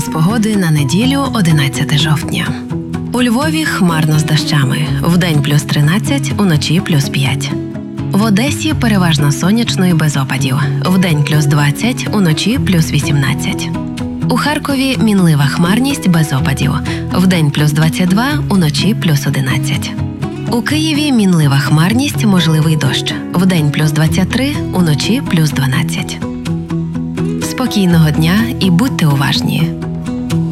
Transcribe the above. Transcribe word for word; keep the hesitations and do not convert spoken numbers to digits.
погоди на неділю, одинадцяте жовтня. У Львові хмарно з дощами. Вдень плюс тринадцять, уночі плюс п'ять. В Одесі переважно сонячно і без опадів. Вдень плюс двадцять, уночі плюс вісімнадцять. У Харкові мінлива хмарність без опадів. Вдень плюс двадцять два, уночі плюс одинадцять. У Києві мінлива хмарність, можливий дощ. Вдень плюс двадцять три, уночі плюс дванадцять. Спокійного дня і будьте уважні.